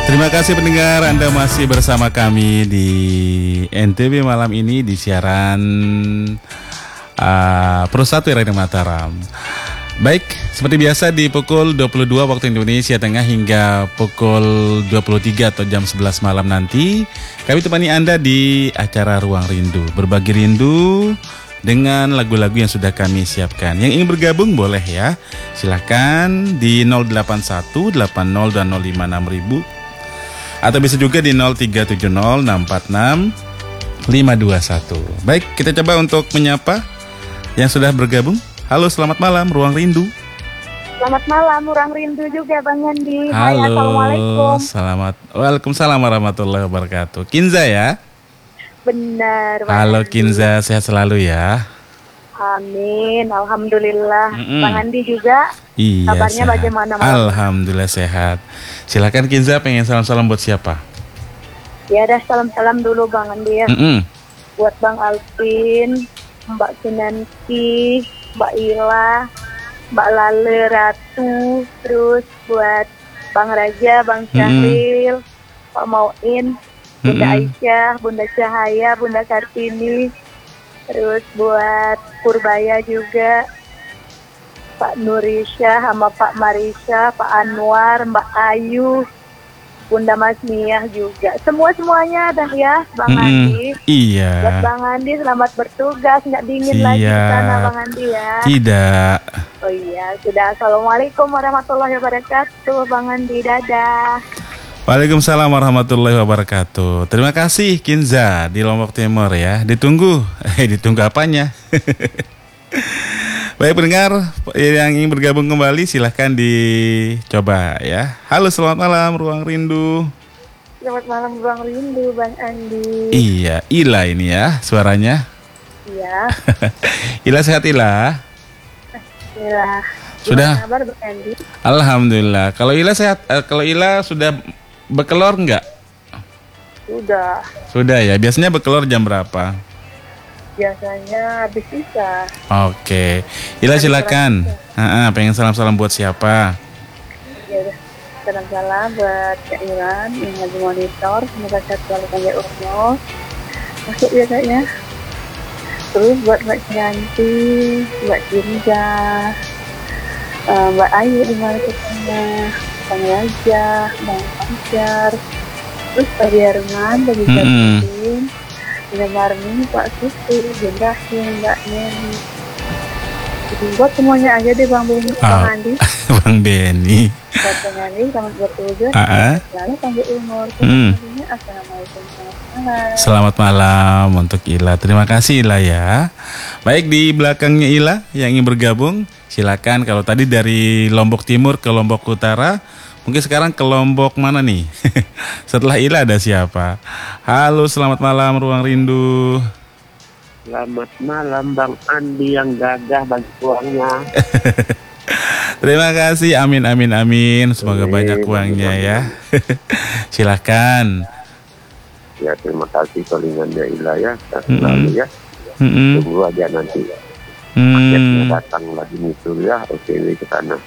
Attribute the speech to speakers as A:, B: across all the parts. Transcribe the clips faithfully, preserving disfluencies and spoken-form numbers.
A: Terima kasih pendengar, Anda masih bersama kami di N T B malam ini di siaran uh, Pro satu Radio Mataram. Baik, seperti biasa di pukul dua puluh dua waktu Indonesia Tengah hingga pukul dua puluh tiga atau jam sebelas malam nanti, kami temani Anda di acara Ruang Rindu. Berbagi rindu dengan lagu-lagu yang sudah kami siapkan. Yang ingin bergabung boleh ya. Silakan di nol delapan satu delapan nol dan nol lima enam ribu. Atau bisa juga di nol tiga tujuh nol enam empat enam lima dua satu. Baik, kita coba untuk menyapa yang sudah bergabung. Halo, selamat malam, Ruang Rindu.
B: Selamat malam, Ruang Rindu juga, Bang Andi.
A: Halo,
B: Hai, Assalamualaikum.
A: Selamat, Waalaikumsalam warahmatullahi wabarakatuh. Kinza ya?
B: Benar, Bang
A: Halo
B: Andi.
A: Kinza, sehat selalu ya.
B: Amin, Alhamdulillah.
A: Mm-mm.
B: Bang Andi juga.
A: Iya,
B: Kabarnya
A: sehat.
B: bagaimana, Bang?
A: Alhamdulillah sehat. Silakan Kinza, pengen salam-salam buat siapa?
B: Ya dah, salam-salam dulu Bang Andi ya.
A: Mm-mm.
B: Buat Bang Alvin, Mbak Kinanti, Mbak Ila, Mbak Lale, Ratu, terus buat Bang Raja, Bang Syahril, Pak Mauin, Bunda
A: Mm-mm.
B: Aisyah, Bunda Cahaya, Bunda Kartini, terus buat Purbaya juga, Pak Nurisha sama Pak Marisha, Pak Anwar, Mbak Ayu, Bunda Mas Miyah juga. Semua-semuanya dah ya, Bang
A: Mm-mm.
B: Andi. Buat
A: Iya.
B: Bang Andi selamat bertugas, nggak dingin lagi di
A: Siap.
B: sana Bang Andi ya.
A: Tidak.
B: Oh iya, sudah. Assalamualaikum warahmatullahi wabarakatuh, Bang Andi. Dadah.
A: Waalaikumsalam warahmatullahi wabarakatuh. Terima kasih Kinza di Lombok Timur ya. Ditunggu. Eh, ditunggu apanya? Baik pendengar yang ingin bergabung kembali silahkan dicoba ya. Halo, selamat malam Ruang Rindu.
B: Selamat malam, Ruang Rindu, Bang Andi.
A: Iya, Ila ini ya suaranya.
B: Iya.
A: Ila sehat Ila?
B: Iya.
A: Sudah.
B: Gimana kabar, Bang Andi?
A: Alhamdulillah. Kalau Ila sehat, eh, kalau Ila sudah bekelor enggak?
B: Sudah.
A: Sudah ya. Biasanya bekelor jam berapa?
B: Biasanya habis isa.
A: Oke, Ila silakan. Ha-ha, pengen salam-salam buat siapa?
B: Ya udah. Salam-salam buat Kak Iran yang lagi monitor. Semoga sehat selalu panjang umur. Masuk ya kayaknya. Terus buat Mbak Yanti, Mbak Jinja, uh, Mbak Ayu di mana ketemu, Bang Raja, Bang Fajar, terus Pak Herman, Bang
A: Mm-mm.
B: Jatin, Bunda Marmi, Pak Susi, Bung Rahim, Mbak Neni. Jadi buat semuanya aja deh Bang Beni, Bang
A: Oh.
B: Andi.
A: Bang Benny.
B: Buat Bang Andi, selamat bertugas,
A: Ah, ah.
B: selalu panjang umur.
A: Hmm.
B: Terus Assalamualaikum warahmatullahi wabarakatuh.
A: Selamat malam untuk Ila. Terima kasih Ila ya. Baik, di belakangnya Ila yang ingin bergabung, silakan. Kalau tadi dari Lombok Timur ke Lombok Utara, mungkin sekarang ke Lombok mana nih? Setelah Ila ada siapa? Halo, selamat malam Ruang Rindu.
C: Selamat malam Bang Andi yang gagah bagi uangnya.
A: Terima kasih, amin amin amin. Semoga
C: Amin,
A: banyak uangnya
C: amin,
A: ya. Silakan.
C: Ya terima kasih callingannya Ila ya.
A: Mm-mm.
C: Selalu ya.
A: Mm-mm.
C: Tunggu aja nanti. Paketnya
A: Hmm.
C: datang lagi nyusul ya. Oke ke sana.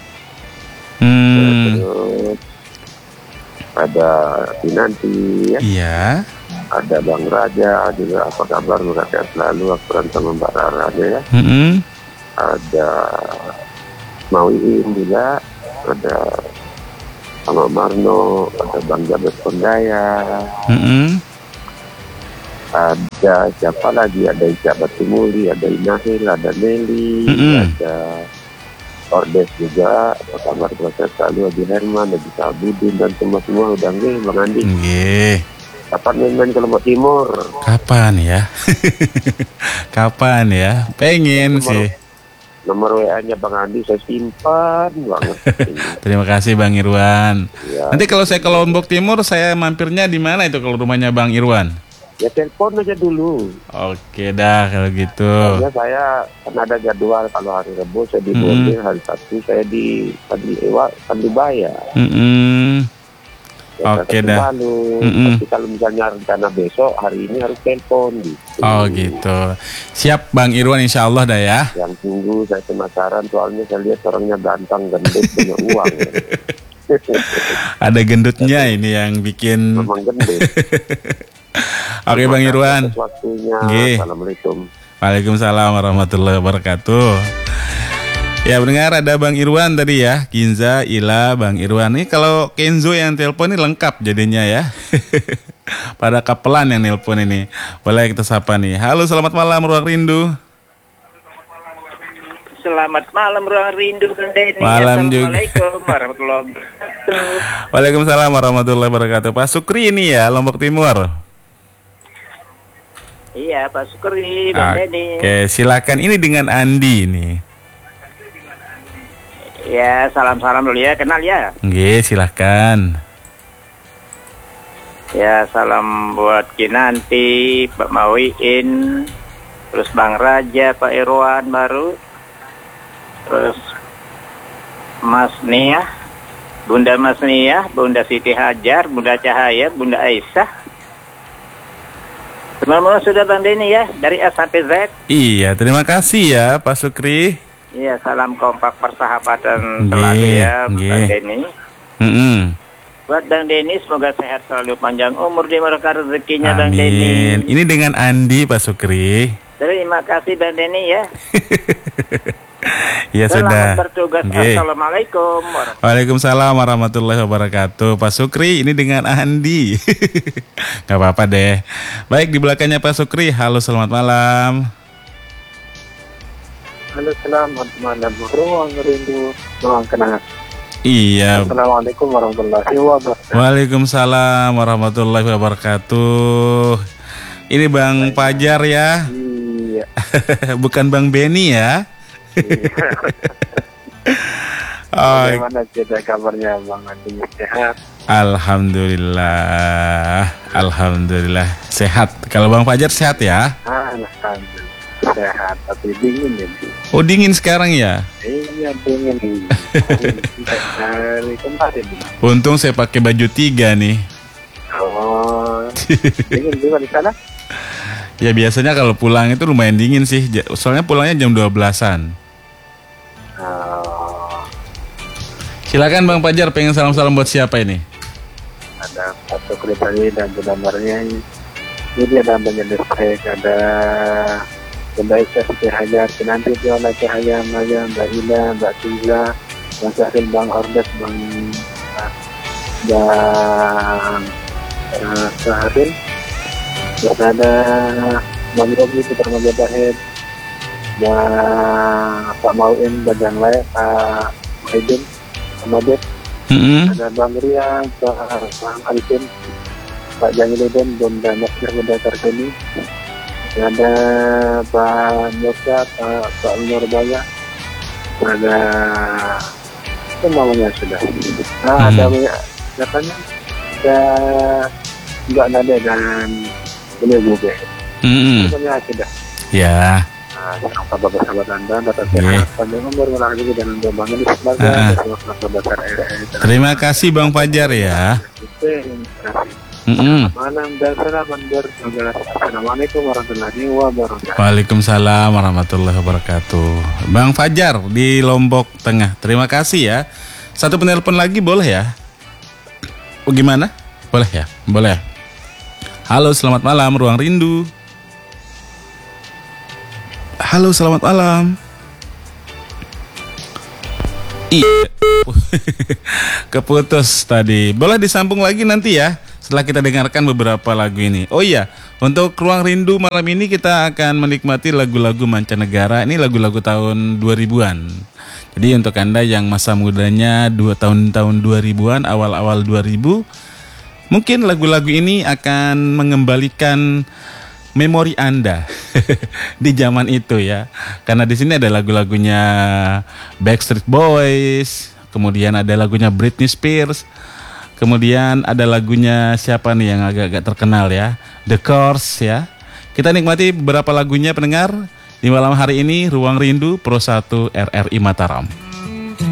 A: Hmm.
C: Terus ada Kinanti ya.
A: Iya.
C: Ada Bang Raja juga. Apa kabar? Raja selalu akuran sama Mbak Rara ya.
A: Mm-mm.
C: Ada Mauin juga. Ada sama Marno. Ada Bang Jabet Kondaya.
A: Mm-mm.
C: Ada siapa lagi? Ada Ica Batimuli, ada Inahil, ada Nelly,
A: Mm-mm.
C: ada Ordes juga. Apa kabar proses selalu? Ada Herman, ada Sabudin dan semua-semua udah nggih Bang Andi.
A: Nggih.
C: Kapan main-main ke Lombok Timur?
A: Kapan ya? Kapan ya? Pengen
C: Nomor-
A: sih.
C: Nomor W A-nya Bang Andi saya simpan banget.
A: Terima kasih Bang Irwan.
C: Ya,
A: Nanti kalau saya ke Lombok Timur, saya mampirnya di mana itu kalau rumahnya Bang Irwan?
C: ya telepon aja dulu.
A: Oke dah kalau gitu.
C: Ya saya kan ada jadwal kalau hari Rabu saya di
A: Mm-mm.
C: Bogor, hari Sabtu saya di Pandi Ewa, Pandubaya.
A: Mm-mm.
C: Ya,
A: Oke
C: saya
A: dah.
C: Palu.
A: Mm-mm.
C: Tapi kalau misalnya rencana besok hari ini harus telepon gitu.
A: Oh gitu. Siap Bang Irwan, insya Allah dah ya.
C: Yang tunggu saya penasaran soalnya saya lihat orangnya ganteng, gendut, punya uang.
A: Ada gendutnya ini yang bikin.
C: Memang gendut.
A: Oke Bang Irwan.
C: Waktunya.
A: Nggih.
C: Assalamualaikum.
A: Waalaikumsalam warahmatullahi wabarakatuh. Ya mendengar ada Bang Irwan tadi ya, Kinza, Ila, Bang Irwan. Ini kalau Kenzo yang telepon ini lengkap jadinya ya. Pada kapelan yang nelpon ini. Boleh kita sapa nih. Halo, selamat malam Ruang Rindu.
D: Selamat malam Ruang Rindu Kang Denny.
A: Malam juga.
D: Assalamualaikum warahmatullahi wabarakatuh.
A: Waalaikumsalam warahmatullahi wabarakatuh. Pak Sukri ini ya, Lombok Timur.
D: Iya Pak Sukri, Bang Denny.
A: Oke, silakan. Ini dengan Andi nih.
D: Ya, salam-salam dulu ya, kenal ya.
A: Oke, silakan.
D: Ya, salam buat Kinanti, Pak Mawiin, terus Bang Raja, Pak Irwan baru, terus Mas Nia, Bunda Mas Nia, Bunda Siti Hajar, Bunda Cahaya, Bunda Aisyah. Semua sudah Bang Denny ya, dari A sampai Z.
A: Iya, terima kasih ya Pak Sukri.
D: Iya, salam kompak persahabatan
A: Nggih,
D: selalu ya,
A: nggih.
D: Bang Denny.
A: Mm-mm.
D: Buat Bang Denny, semoga sehat selalu, panjang umur, dimurahkan rezekinya Bang
A: Amin.
D: Denny.
A: Ini dengan Andi Pak Sukri.
D: Terima kasih Bang Denny ya.
A: Ya
D: Selamat
A: sudah.
D: bertugas.
A: Nggih.
D: Assalamualaikum warahmatullahi
A: Waalaikumsalam warahmatullahi wabarakatuh. Pak Sukri ini dengan Andi. Gak apa-apa deh. Baik, di belakangnya Pak Sukri. Halo, selamat malam.
C: Halo, selamat malam. Ruang Rindu, ruang kenangan.
A: Iya.
C: Assalamualaikum warahmatullahi wabarakatuh.
A: Waalaikumsalam warahmatullahi wabarakatuh. Ini Bang Fajar ya.
C: Iya.
A: Bukan Bang Benny ya. Oh,
C: Bagaimana cerita kabarnya Bang Andi? Sehat?
A: Alhamdulillah. Alhamdulillah sehat. Kalau Bang Fajar sehat ya?
C: Alhamdulillah sehat, tapi dingin ini.
A: Oh, dingin sekarang ya?
C: Iya, dingin ini. Dari kemarin.
A: Untung saya pakai baju tiga nih.
C: Oh, dingin juga di sana?
A: Ya biasanya kalau pulang itu lumayan dingin sih. Ja- Soalnya pulangnya jam dua belasan.
C: Oh,
A: Silakan Bang Fajar, pengen salam-salam buat siapa ini?
C: ada satu kriteria dan benarnya. Jadi ada banyak listrik, ada Bunda Aisyah, Siti Hajar, Kinanti, Viola, Cahaya, Maya, Mbak Ila, Mbak Tiza, Bang Syahrin, Bang Ordes, Bang dan uh, Syahrin. Terus ada Bang Robi, Putra Majapahit, dan Pak Mauin, Bajang Lai, Pak Haidin, Amadit,
A: Mm-mm.
C: ada Bang Ria, Pak Bang Alvin, Pak Jamiludin, Bunda Nasir, Bunda Kartini, ada Pak Musa, Pak Pak Nurbaya, ada semuanya sudah. Nah, ada
A: Hmm.
C: katanya ada Mbak Nada dan beliau juga.
A: Mm-mm.
C: Semuanya sudah.
A: Ya.
C: Nah, sahabat sahabat Anda, data
A: Nggih.
C: sehat, panjang umur, melalui juga dan untuk bangun di sebagai
A: Ah.
C: sahabat besar R R.
A: Terima kasih Bang Fajar ya.
C: Terima kasih.
A: Mm-mm.
C: Malam dan selamat bertugas. Assalamualaikum warahmatullahi wabarakatuh.
A: Waalaikumsalam warahmatullahi wabarakatuh. Bang Fajar di Lombok Tengah. Terima kasih ya. Satu penelpon lagi boleh ya? Oh, gimana? Boleh ya? Boleh. Halo, selamat malam Ruang Rindu. Halo, selamat malam. Iya. Keputus tadi. Boleh disambung lagi nanti ya, setelah kita dengarkan beberapa lagu ini. Oh iya, untuk Ruang Rindu malam ini kita akan menikmati lagu-lagu mancanegara. Ini lagu-lagu tahun dua ribuan. Jadi untuk Anda yang masa mudanya dua tahun-tahun dua ribuan, awal-awal dua ribu, mungkin lagu-lagu ini akan mengembalikan memori Anda di zaman itu ya. Karena di sini ada lagu-lagunya Backstreet Boys, kemudian ada lagunya Britney Spears, kemudian ada lagunya siapa nih yang agak-agak terkenal ya, The Course ya. Kita nikmati beberapa lagunya pendengar di malam hari ini. Ruang Rindu Pro satu R R I Mataram.